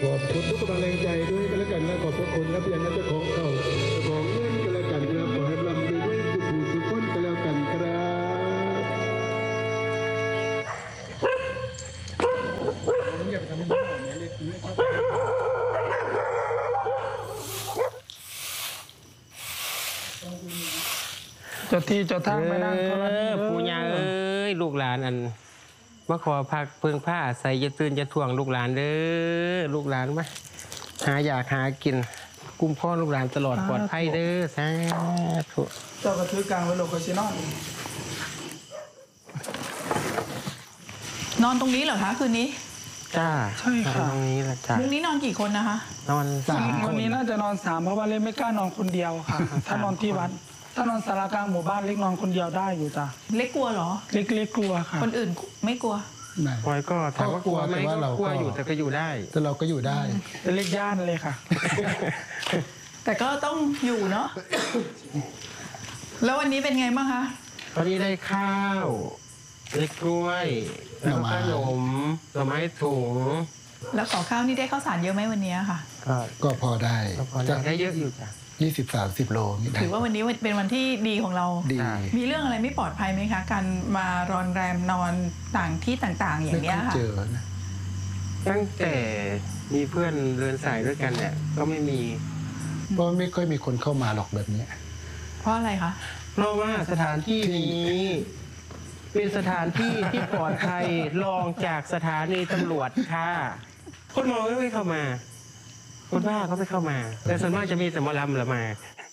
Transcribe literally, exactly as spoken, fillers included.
ขอบคุณทุกกำลังใจด้วยกันแล้วกันนะขอบพระคุณนะเพียงนะเจ้าของเขาเจ้าของเงินกันแล้วกันครับขอให้ร่ำรวยด้วยสุขสุขคนกันแล้วกันครับอยากทำให้หน่อยเนี่ยเล็กน้อยครับเจ้าที่เจ้าทางไม่นั่งเอเขาละอปู่ย่าเอ้ยลูกหลานอันมาขอพักเพิงผ้าใส่จะตื่นจะถ่วงลูกหลานเด้อลูกหลานมาหาอยากหากินกุ้มพ่อลูกหลานตลอดปลอดภัยเด้อสาธุเจ้ากระถือกลางไว้หลบกระชินอนนอนตรงนี้เหรอคะคืนนี้จ้าใช่ค่ะตรงนี้ละจ้ามุ้งนี้นอนกี่คนนะคะนอนสามควันนนี้น่าจะนอนสามเพราะว่าเล็กไม่กล้านอนคนเดียวค่ะ ถ้านอนที่วัดถ้านอนศาลากลางหมู่บ้านเล็กนอนคนเดียวได้อยู่จ้ะเล็กกลัวเหรอเล็กเล็กกลัวค่ะคนอื่นไม่กลัวไหนพลอยก็ถามว่ากลัวไหมแต่ว่าก็เรากลัวก็อยู่แต่ก็อยู่ได้แต่เราก็อยู่ได้เป็นเล็กย่านเลยค่ะแต่ก็ต้องอยู่เนาะ แล้ววันนี้เป็นไงบ้างคะตอนนี้ได้ข้าวได้กล้วยแล้วก็ขนมหน่อไม้ถุงแล้วขอข้าวนี่ได้ข้าวสารเยอะไหมวันนี้ค่ะก็ก็พอได้ก็พอได้ได้เยอะอยู่จ้ะยี่สิบสามสิบโลนี่ได้ถือว่าวันนี้เป็นวันที่ดีของเราดีมีเรื่องอะไรไม่ปลอดภัยไหมคะ การมารอนแรมนอนต่างที่ต่างๆ อย่างไม่เนี้ค่ยอยค่ะเจอนะตั้งแต่มีเพื่อนเดินสายด้วยกันเนี่ยก็ไม่มีเพราะไม่ค่อยมีคนเข้ามาหรอกแบบนี้เพราะอะไรคะเพราะว่าสถานที่นี้เป็นสถานที่ที่ปลอดภัยรองจากสถานีตำรวจค่ะคนมองไม่เข้ามา คนบ้าก็ไม่เข้ามา แต่ส่วนมากจะมีแต่หมอลำละมา